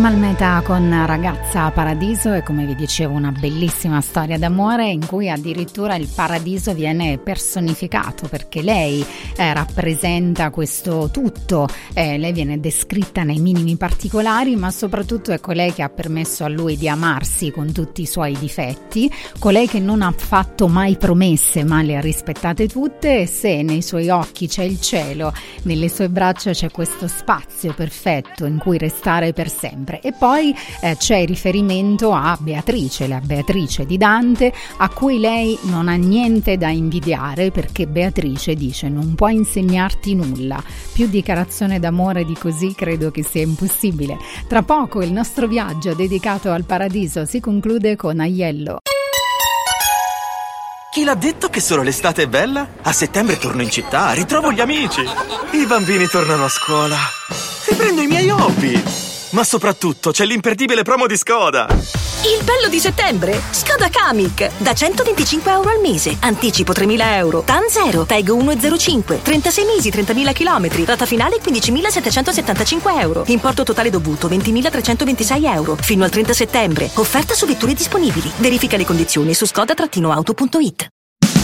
Malmeta con Ragazza Paradiso, e come vi dicevo una bellissima storia d'amore in cui addirittura il paradiso viene personificato, perché lei rappresenta questo tutto, lei viene descritta nei minimi particolari, ma soprattutto è colei che ha permesso a lui di amarsi con tutti i suoi difetti, colei che non ha fatto mai promesse ma le ha rispettate tutte, e se nei suoi occhi c'è il cielo, nelle sue braccia c'è questo spazio perfetto in cui restare per sempre. E poi c'è il riferimento a Beatrice, la Beatrice di Dante, a cui lei non ha niente da invidiare, perché Beatrice dice: non puoi insegnarti nulla. Più dichiarazione d'amore di così credo che sia impossibile. Tra poco il nostro viaggio dedicato al paradiso si conclude con Aiello. Chi l'ha detto che solo l'estate è bella? A settembre torno in città, ritrovo gli amici. I bambini tornano a scuola. Riprendo i miei hobby. Ma soprattutto c'è l'imperdibile promo di Skoda. Il bello di settembre? Skoda Kamiq. Da 125 euro al mese. Anticipo 3.000 euro. TAN 0. PEG 1,05. 36 mesi, 30.000 chilometri. Rata finale 15.775 euro. Importo totale dovuto 20.326 euro. Fino al 30 settembre. Offerta su vetture disponibili. Verifica le condizioni su skoda-auto.it.